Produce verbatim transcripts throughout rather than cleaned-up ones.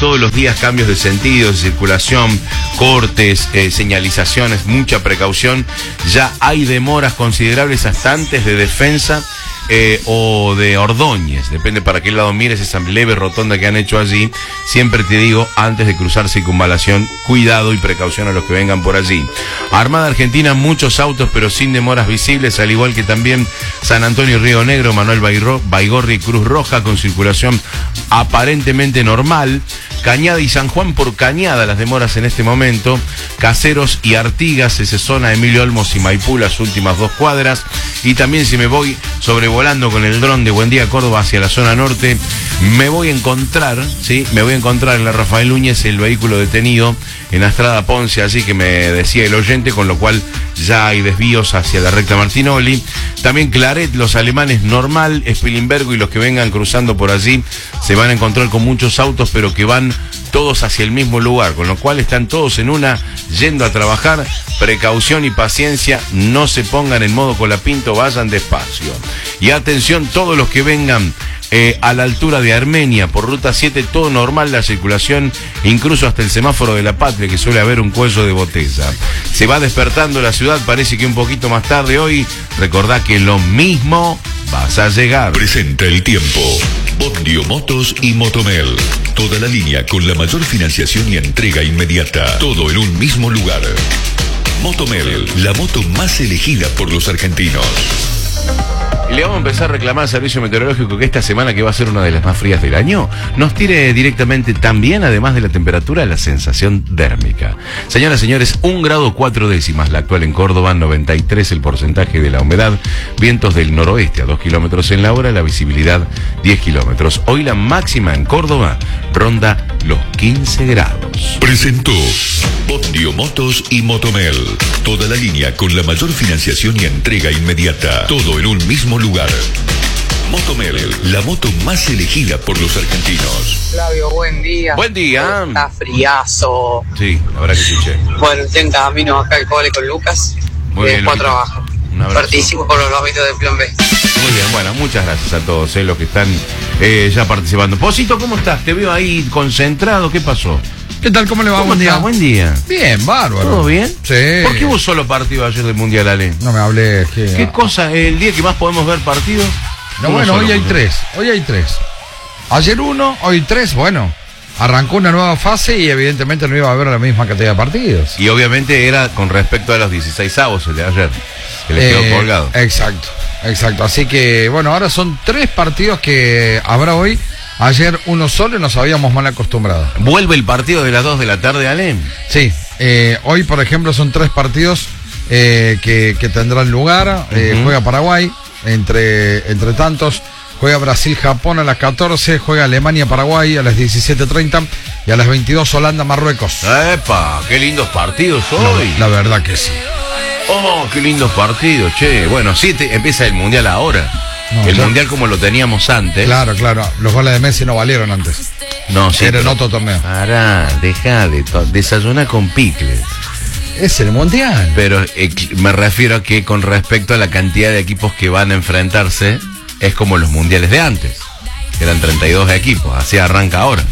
todos los días cambios de sentido, de circulación, cortes, eh, señalizaciones, mucha precaución. Ya hay demoras considerables hasta antes de Defensa eh, o de Ordóñez, depende para qué lado mires, esa leve rotonda que han hecho allí. Siempre te digo, antes de cruzar Circunvalación, cuidado y precaución a los que vengan por allí. Armada Argentina, muchos autos pero sin demoras visibles, al igual que también San Antonio y Río Negro, Manuel Baigorri y Cruz Roja, con circulación aparentemente normal. Cañada y San Juan por Cañada, las demoras en este momento. Caseros y Artigas, esa zona de Emilio Olmos y Maipú, las últimas dos cuadras. Y también, si me voy sobrevolando con el dron de Buen Día Córdoba hacia la zona norte, me voy a encontrar, ¿sí? Me voy a encontrar en la Rafael Núñez el vehículo detenido en Astrada Ponce, así que me decía el oyente, con lo cual ya hay desvíos hacia la recta Martinoli. También Claret, los alemanes normal, Spilimbergo y los que vengan cruzando por allí se van a encontrar con muchos autos, pero que van todos hacia el mismo lugar, con lo cual están todos en una, yendo a trabajar. Precaución y paciencia, no se pongan en modo colapinto, vayan despacio. Y atención, todos los que vengan eh, a la altura de Armenia por ruta siete, todo normal la circulación, incluso hasta el semáforo de la Patria, que suele haber un cuello de botella. Se va despertando la ciudad, parece que un poquito más tarde hoy. Recordá que lo mismo vas a llegar. Presenta el tiempo. Bondio Motos y Motomel. Toda la línea con la mayor financiación y entrega inmediata. Todo en un mismo lugar. Motomel, la moto más elegida por los argentinos. Y le vamos a empezar a reclamar al servicio meteorológico que esta semana, que va a ser una de las más frías del año, nos tire directamente también, además de la temperatura, la sensación térmica. Señoras y señores, un grado cuatro décimas la actual en Córdoba, noventa y tres el porcentaje de la humedad, vientos del noroeste a dos kilómetros en la hora, la visibilidad diez kilómetros. Hoy la máxima en Córdoba ronda los quince grados. Presentó Bondio Motos y Motomel. Toda la línea con la mayor financiación y entrega inmediata. Todo en un mismo lugar. Motomel, la moto más elegida por los argentinos. Flavio, buen día. Buen día. Está friazo. Sí, la verdad que escuché. Bueno, estoy en camino acá al cole con Lucas. Muy y bien, después Luquita. trabajo. Un abrazo. Participo por los lomitos del plan B. Muy bien, bueno, muchas gracias a todos eh, los que están eh, ya participando. Posito, ¿cómo estás? Te veo ahí concentrado, ¿qué pasó? ¿Qué tal? ¿Cómo le va? ¿Cómo Buen día. estás? Buen día. Bien, bárbaro. ¿Todo bien? Sí. ¿Por qué hubo solo partido ayer del Mundial, Ale? No me hablé. ¿Qué, ¿Qué cosa? ¿El día que más podemos ver partidos? No, Uno bueno, solo, hoy hay ¿no? tres. Hoy hay tres. Ayer uno, hoy tres. Bueno, arrancó una nueva fase y evidentemente no iba a haber la misma cantidad de partidos. Y obviamente era con respecto a los dieciséis avos el de ayer, que les quedó Eh, colgado. Exacto, exacto. Así que, bueno, ahora son tres partidos que habrá hoy. Ayer uno solo y nos habíamos mal acostumbrado. ¿Vuelve el partido de las dos de la tarde, Ale? Sí, eh, hoy por ejemplo son tres partidos eh, que, que tendrán lugar. Eh, Uh-huh. Juega Paraguay, entre, entre tantos. Juega Brasil-Japón a las catorce. Juega Alemania-Paraguay a las diecisiete treinta. Y a las veintidós Holanda-Marruecos. ¡Epa! ¡Qué lindos partidos hoy! La, la verdad que sí. ¡Oh, qué lindos partidos, che! Bueno, sí, te, empieza el Mundial ahora. No, el ya- Mundial como lo teníamos antes. Claro, claro. Los goles de Messi no valieron antes. No, sí. Era en pero- otro torneo. Pará, deja de to- desayunar con picles. Es el Mundial. Pero eh, me refiero a que con respecto a la cantidad de equipos que van a enfrentarse, es como los mundiales de antes, que eran treinta y dos equipos, así arranca ahora.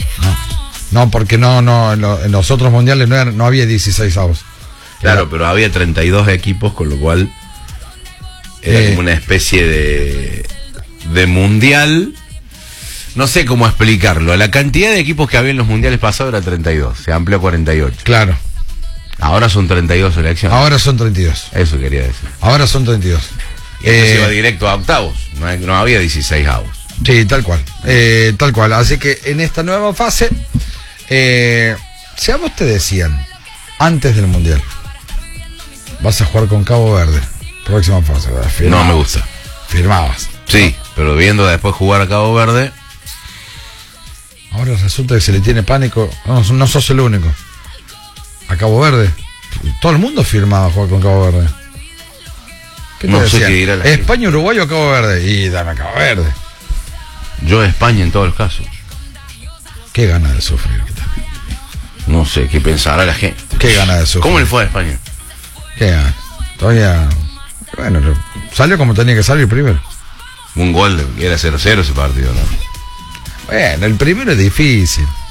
No, porque no, no, en, lo- en los otros mundiales no, era- no había dieciséis avos. Claro, pero había treinta y dos equipos, con lo cual era Eh. como una especie de, de mundial. No sé cómo explicarlo. La cantidad de equipos que había en los mundiales pasados era treinta y dos, se amplió a cuarenta y ocho. Claro. Ahora son treinta y dos selecciones. Ahora son treinta y dos. Eso quería decir. Ahora son treinta y dos. Y esto se Eh, iba directo a octavos, no, hay- no había dieciséis avos. Sí, tal cual. Eh, tal cual. Así que en esta nueva fase, eh, si a vos te decían, antes del Mundial, vas a jugar con Cabo Verde, próxima fase, ¿verdad? No Firmabas. me gusta. Firmabas. Sí, pero viendo después jugar a Cabo Verde, Ahora resulta que se le tiene pánico. No, no sos el único. A Cabo Verde. Todo el mundo firmaba jugar con Cabo Verde. ¿Qué te No sé decían? qué dirá la gente. España, Uruguay o Cabo Verde. Y dame a Cabo Verde. yo España en todos los casos. Qué ganas de sufrir que tenés. No sé qué pensará la gente. Qué ganas de sufrir. ¿Cómo le fue a España? Qué ganas. Todavía. Bueno, lo- salió como tenía que salir primero. Un gol, de- era cero cero ese partido, ¿no? Bueno, el primero es difícil.